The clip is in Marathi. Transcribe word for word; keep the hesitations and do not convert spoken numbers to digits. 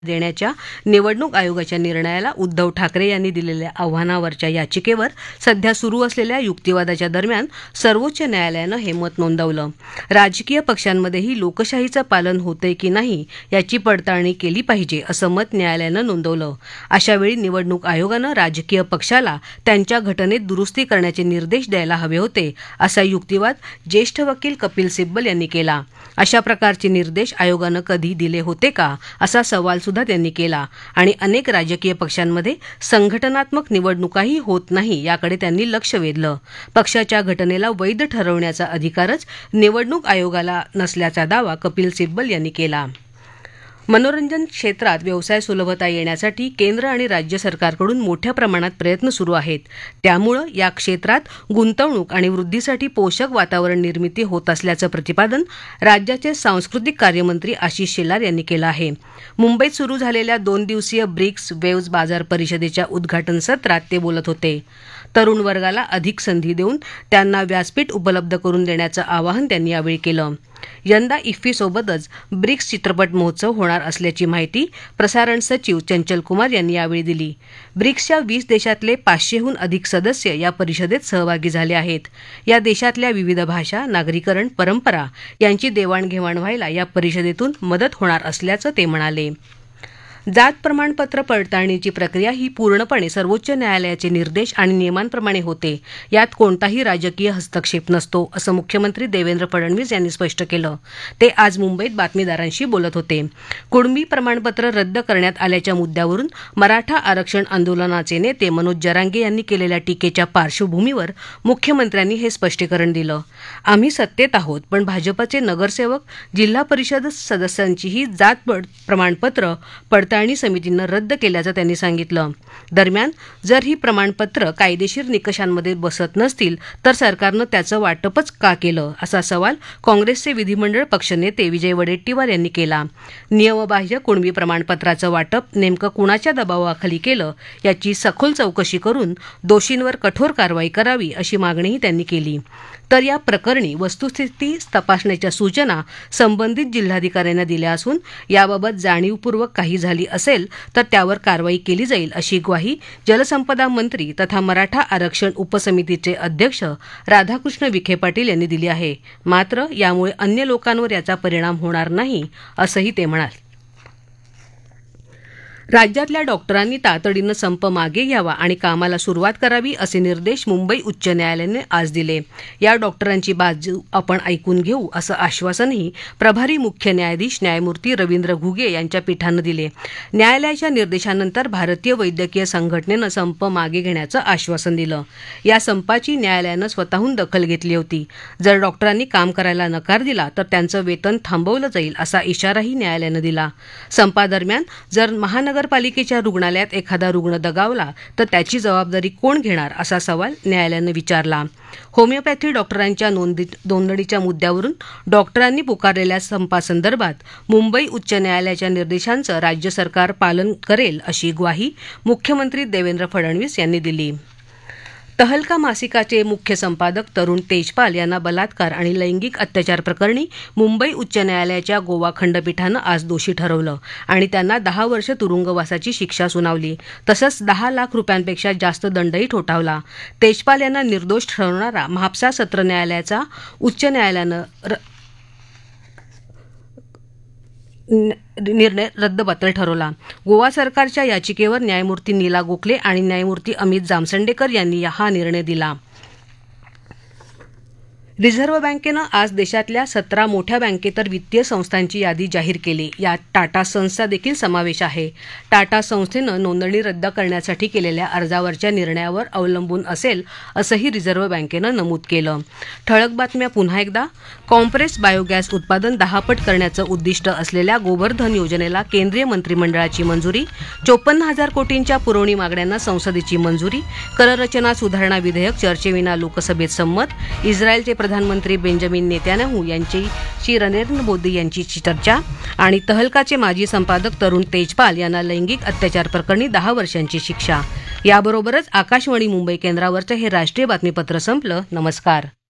देण्याच्या निवडणूक आयोगाच्या निर्णयाला उद्धव ठाकरे यांनी दिलेल्या आव्हानावरच्या याचिकेवर सध्या सुरू असलेल्या युक्तिवादाच्या दरम्यान सर्वोच्च न्यायालयानं हे मत नोंदवलं. राजकीय पक्षांमध्येही लोकशाहीचं पालन होतंय की नाही याची पडताळणी केली पाहिजे असं मत न्यायालयानं नोंदवलं. अशावेळी निवडणूक आयोगानं राजकीय पक्षाला त्यांच्या घटनेत दुरुस्ती करण्याचे निर्देश द्यायला हवे होते असा युक्तिवाद ज्येष्ठ वकील कपिल सिब्बल यांनी केला. अशा प्रकारचे निर्देश आयोगानं कधी दिले होते का असा सवाल सुद्धा त्यांनी केला आणि अनेक राजकीय पक्षांमध्ये संघटनात्मक निवडणुकाही होत नाही याकडे त्यांनी लक्ष वेधलं. पक्षाच्या घटनेला वैध ठरवण्याचा अधिकारच निवडणूक आयोगाला नसल्याचा दावा कपिल सिब्बल यांनी केला. मनोरंजन क्षेत्रात व्यवसाय सुलभता येण्यासाठी केंद्र आणि राज्य सरकारकडून मोठ्या प्रमाणात प्रयत्न सुरू आहेत. त्यामुळे या क्षेत्रात गुंतवणूक आणि वृद्धीसाठी पोषक वातावरण निर्मिती होत असल्याचं प्रतिपादन राज्याचे सांस्कृतिक कार्यमंत्री आशिष शेलार यांनी केलं आहे. मुंबईत सुरू झालेल्या दोन दिवसीय ब्रिक्स वेव्ज बाजार परिषदेच्या उद्घाटन सत्रात ते बोलत होते. तरुण वर्गाला अधिक संधी देऊन त्यांना व्यासपीठ उपलब्ध करून देण्याचं आवाहन त्यांनी यावेळी केलं. यंदा इफ्फीसोबतच ब्रिक्स चित्रपट महोत्सव होणार असल्याची माहिती प्रसारण सचिव चंचल कुमार यांनी यावेळी दिली. ब्रिक्सच्या वीस देशातले पाचशेहून अधिक सदस्य या परिषदेत सहभागी झाले आहेत. या देशातल्या विविध भाषा, नागरीकरण, परंपरा यांची देवाणघेवाण व्हायला या परिषदेतून मदत होणार असल्याचं ते म्हणाले. जात प्रमाणपत्र पडताळणीची प्रक्रिया ही पूर्णपणे सर्वोच्च न्यायालयाचे निर्देश आणि नियमांप्रमाणे होते. यात कोणताही राजकीय हस्तक्षेप नसतो असं मुख्यमंत्री देवेंद्र फडणवीस यांनी स्पष्ट केलं. ते आज मुंबईत बातमीदारांशी बोलत होते. कुणबी प्रमाणपत्र रद्द करण्यात आल्याच्या मुद्द्यावरून मराठा आरक्षण आंदोलनाचे नेते मनोज जरांगे यांनी केलेल्या टीकेच्या पार्श्वभूमीवर मुख्यमंत्र्यांनी हे स्पष्टीकरण दिलं. आम्ही सत्तेत आहोत, पण भाजपचे नगरसेवक, जिल्हा परिषद सदस्यांचीही जात प्रमाणपत्र पडताळणी पडताळणी समितीनं रद्द केल्याचं त्यांनी सांगितलं. दरम्यान जर ही प्रमाणपत्र कायदेशीर निकषांमध्ये बसत नसतील तर सरकारनं त्याचं वाटपच का केलं असा सवाल काँग्रेसचे विधिमंडळ पक्षनेते विजय वडेट्टीवार यांनी केला. नियमबाह्य कुणबी प्रमाणपत्राचं वाटप नेमकं कुणाच्या दबावाखाली केलं याची सखोल चौकशी करून दोषींवर कठोर कारवाई करावी अशी मागणीही त्यांनी केली. तर या प्रकरणी वस्तुस्थिती तपासण्याच्या सूचना संबंधित जिल्हाधिकाऱ्यांना दिल्या असून याबाबत जाणीवपूर्वक काही झाली असेल तर त्यावर कारवाई केली जाईल अशी ग्वाही जलसंपदा मंत्री तथा मराठा आरक्षण उपसमितीचे अध्यक्ष राधाकृष्ण विखे पाटील यांनी दिली आहे. मात्र यामुळे अन्य लोकांवर याचा परिणाम होणार नाही असंही ते म्हणाले. राज्यातल्या डॉक्टरांनी तातडीनं संप मागे घ्यावा आणि कामाला सुरुवात करावी असे निर्देश मुंबई उच्च न्यायालयाने आज दिले. या डॉक्टरांची बाजू आपण ऐकून घेऊ असं आश्वासनही प्रभारी मुख्य न्यायाधीश न्यायमूर्ती रवींद्र घुगे यांच्या पीठानं दिले. न्यायालयाच्या निर्देशानंतर भारतीय वैद्यकीय संघटनेनं संप मागे घेण्याचं आश्वासन दिलं. या संपाची न्यायालयानं स्वतःहून दखल घेतली होती. जर डॉक्टरांनी काम करायला नकार दिला तर त्यांचं वेतन थांबवलं जाईल असा इशाराही न्यायालयानं दिला. संपादरम्यान जर महानगर पालिकेच्या रुग्णालयात एखादा रुग्ण दगावला तर त्याची जबाबदारी कोण घेणार असा सवाल न्यायालयानं विचारला. होमिओपॅथी डॉक्टरांच्या नोंदणीच्या मुद्द्यावरून डॉक्टरांनी पुकारलेल्या संपासंदर्भात मुंबई उच्च न्यायालयाच्या निर्देशांचं राज्य सरकार पालन करेल अशी ग्वाही मुख्यमंत्री देवेंद्र फडणवीस यांनी दिली. तहलका मासिकाचे मुख्य संपादक तरुण तेजपाल यांना बलात्कार आणि लैंगिक अत्याचार प्रकरणी मुंबई उच्च न्यायालयाच्या गोवा खंडपीठानं आज दोषी ठरवलं आणि त्यांना दहा वर्ष तुरुंगवासाची शिक्षा सुनावली. तसंच दहा लाख रुपयांपेक्षा जास्त दंडही ठोठावला. तेजपाल यांना निर्दोष ठरवणारा म्हापसा सत्र न्यायालयाचा उच्च न्यायालयानं निर्णय रद्दबातल ठरवला. गोवा सरकारच्या याचिकेवर न्यायमूर्ती नीला गोखले आणि न्यायमूर्ती अमित जामसंडेकर यांनी हा निर्णय दिला. रिझर्व्ह बँकेनं आज देशातल्या सतरा मोठ्या बँकेतर वित्तीय संस्थांची यादी जाहीर केली. यात टाटा सन्सचा देखील समावेश आहे. टाटा संस्थेनं नोंदणी रद्द करण्यासाठी केलेल्या अर्जावरच्या निर्णयावर अवलंबून असेल असंही रिझर्व्ह बँकेनं नमूद केलं. ठळक बातम्या पुन्हा एकदा. कॉम्प्रेस बायोगॅस उत्पादन दहापट करण्याचं उद्दिष्ट असलेल्या गोवर्धन योजनेला केंद्रीय मंत्रिमंडळाची मंजुरी. चोपन्न हजार कोटींच्या पुरवणी मागण्यांना संसदेची मंजुरी. कररचना सुधारणा विधेयक चर्चेविना लोकसभेत संमत. इस्रायलचे प्रधानमंत्री बेंजामिन नेतान्याहू यांच्याशी नरेंद्र मोदी यांची चर्चा. आणि तहलकाचे माजी संपादक तरुण तेजपाल यांना लैंगिक अत्याचार प्रकरणी दहा वर्षांची शिक्षा. याबरोबरच आकाशवाणी मुंबई केंद्रावरचं हे राष्ट्रीय बातमीपत्र संपलं. नमस्कार.